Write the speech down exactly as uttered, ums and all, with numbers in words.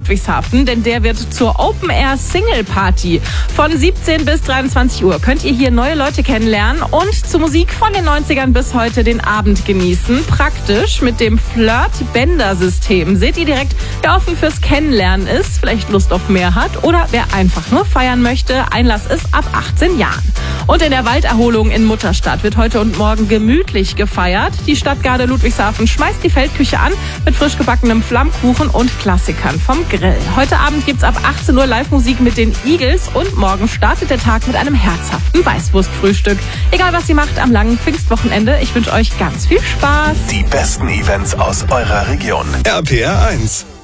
Ludwigshafen, denn der wird zur Open-Air-Single-Party. Von siebzehn bis dreiundzwanzig Uhr könnt ihr hier neue Leute kennenlernen und zu Musik von den neunzigern bis heute den Abend genießen. Praktisch mit dem Flirt-Bänder-System. Seht ihr direkt, wer offen fürs Kennenlernen ist, vielleicht Lust auf mehr hat oder wer einfach nur feiern möchte. Einlass ist ab achtzehn Jahren. Und in der Walderholung in Mutterstadt wird heute und morgen gemütlich gefeiert. Die Stadtgarde Ludwigshafen schmeißt die Feldküche an mit frisch gebackenem Flammkuchen und Klassikern vom Grill. Heute Abend gibt's ab achtzehn Uhr Live-Musik mit den Eagles und morgen startet der Tag mit einem herzhaften Weißwurstfrühstück. Egal was ihr macht am langen Pfingstwochenende, ich wünsche euch ganz viel Spaß. Die besten Events aus eurer Region. R P R eins.